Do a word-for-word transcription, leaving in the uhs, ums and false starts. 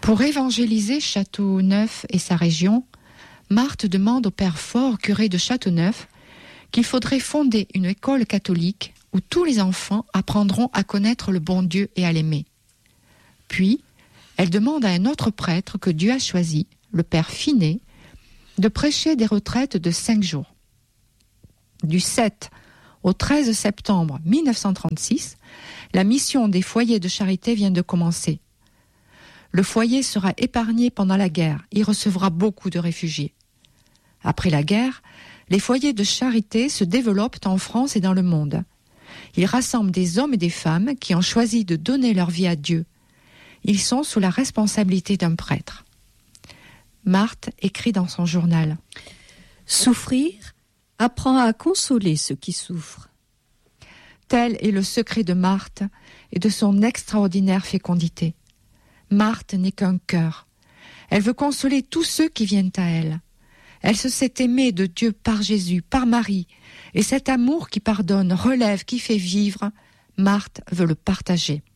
Pour évangéliser Châteauneuf et sa région, Marthe demande au père Fort, curé de Châteauneuf, qu'il faudrait fonder une école catholique où tous les enfants apprendront à connaître le bon Dieu et à l'aimer. Puis, elle demande à un autre prêtre que Dieu a choisi, le père Finet, de prêcher des retraites de cinq jours. Du sept au treize septembre mille neuf cent trente-six, la mission des foyers de charité vient de commencer. Le foyer sera épargné pendant la guerre, il recevra beaucoup de réfugiés. Après la guerre, les foyers de charité se développent en France et dans le monde. Ils rassemblent des hommes et des femmes qui ont choisi de donner leur vie à Dieu. Ils sont sous la responsabilité d'un prêtre. Marthe écrit dans son journal : Souffrir apprend à consoler ceux qui souffrent. Tel est le secret de Marthe et de son extraordinaire fécondité. Marthe n'est qu'un cœur. Elle veut consoler tous ceux qui viennent à elle. Elle se sait aimée de Dieu par Jésus, par Marie, et cet amour qui pardonne, relève, qui fait vivre, Marthe veut le partager.